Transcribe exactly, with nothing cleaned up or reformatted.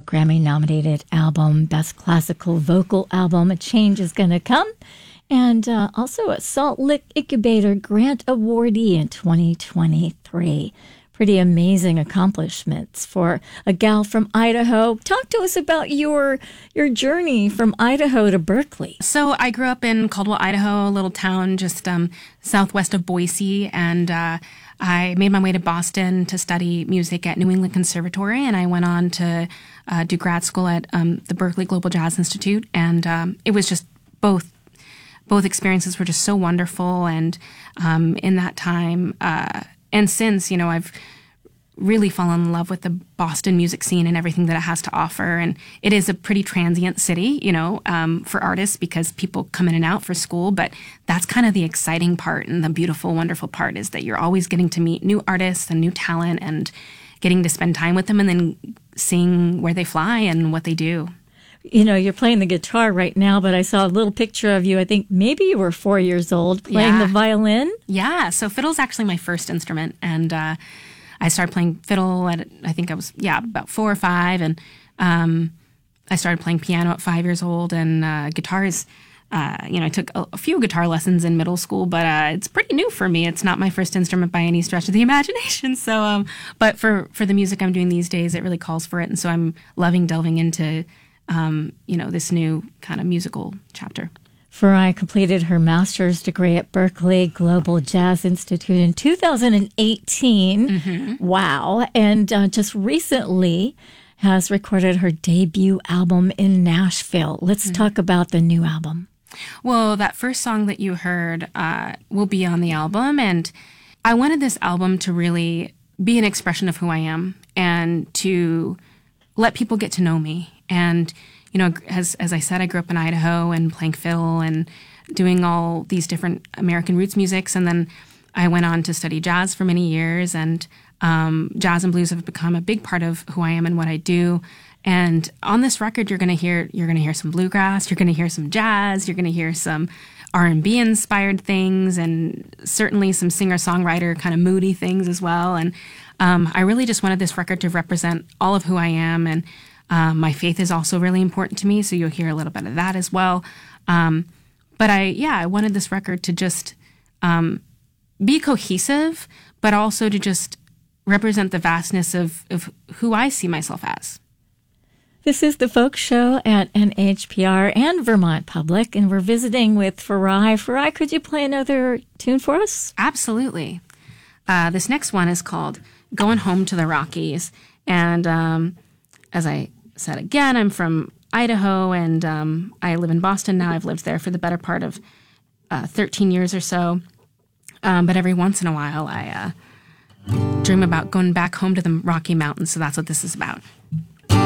Grammy-nominated album, Best Classical Vocal Album, A Change Is Gonna Come, and uh, also a Salt Lick Incubator Grant Awardee in twenty twenty-three. Pretty amazing accomplishments for a gal from Idaho. Talk to us about your your journey from Idaho to Berklee. So I grew up in Caldwell, Idaho, a little town just um, southwest of Boise, and uh, I made my way to Boston to study music at New England Conservatory, and I went on to uh, do grad school at um, the Berklee Global Jazz Institute, and um, it was just both both experiences were just so wonderful, and um, in that time. Uh, And since, you know, I've really fallen in love with the Boston music scene and everything that it has to offer. And it is a pretty transient city, you know, um, for artists because people come in and out for school. But that's kind of the exciting part and the beautiful, wonderful part is that you're always getting to meet new artists and new talent and getting to spend time with them and then seeing where they fly and what they do. You know, you're playing the guitar right now, but I saw a little picture of you. I think maybe you were four years old playing yeah. the violin. Yeah. So fiddle's actually my first instrument. And uh, I started playing fiddle at, I think I was, yeah, about four or five. And um, I started playing piano at five years old. And uh, guitars, uh, you know, I took a, a few guitar lessons in middle school, but uh, it's pretty new for me. It's not my first instrument by any stretch of the imagination. So, um, but for, for the music I'm doing these days, it really calls for it. And so I'm loving delving into Um, you know, this new kind of musical chapter. Farai completed her master's degree at Berklee Global Jazz Institute in two thousand eighteen. Mm-hmm. Wow. And uh, just recently has recorded her debut album in Nashville. Let's mm-hmm. talk about the new album. Well, that first song that you heard uh, will be on the album. And I wanted this album to really be an expression of who I am and to let people get to know me. And, you know, as as I said, I grew up in Idaho and playing fiddle and doing all these different American roots musics. And then I went on to study jazz for many years. And um, jazz and blues have become a big part of who I am and what I do. And on this record, you're going to hear you're going to hear some bluegrass, you're going to hear some jazz, you're going to hear some R and B inspired things, and certainly some singer-songwriter kind of moody things as well. And um, I really just wanted this record to represent all of who I am. And Um, my faith is also really important to me, so you'll hear a little bit of that as well. Um, but I, yeah, I wanted this record to just um, be cohesive, but also to just represent the vastness of, of who I see myself as. This is the Folk Show at N H P R and Vermont Public, and we're visiting with Farai. Farai, could you play another tune for us? Absolutely. Uh, this next one is called Going Home to the Rockies. And um, as I said again, I'm from Idaho, and um, I live in Boston now. I've lived there for the better part of uh, thirteen years or so. Um, but every once in a while, I uh, dream about going back home to the Rocky Mountains, so that's what this is about.